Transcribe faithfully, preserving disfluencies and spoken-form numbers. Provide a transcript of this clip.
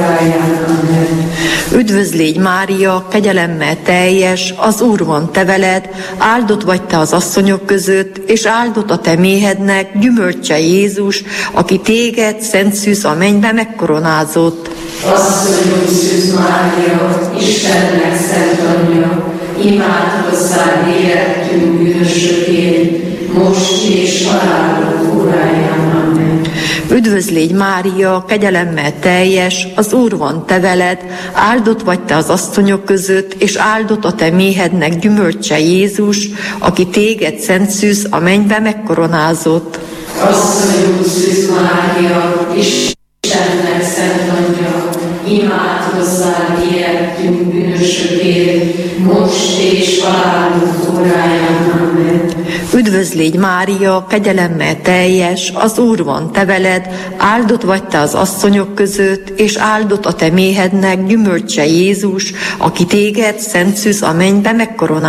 óráján. Amen. Üdvözlégy Mária, kegyelemmel teljes, az Úr van te veled, áldott vagy te az asszonyok között, és áldott a te méhednek gyümölcse Jézus, aki téged, szent szűz a mennybe megkoronázott. Asszonyunk Szűz Mária, Istennek szent anyja, imádkozzál életünk bűnösökért, most és halálunk óráján. Amen. Üdvözlégy Mária, kegyelemmel teljes, az Úr van te veled, áldott vagy te az asszonyok között, és áldott a te méhednek gyümölcse Jézus, aki téged, szent szűz a mennybe megkoronázott. Asszonyunk Szűz Mária, Istennek szent anyja, imádkozzál értünk bűnösökért, most és halálunk óráján. Amen. Üdvözlégy Mária, kegyelemmel teljes, az Úr van te veled, áldott vagy te az asszonyok között, és áldott a te méhednek gyümölcse Jézus, aki téged, szent szűz a mennybe megkoronázott.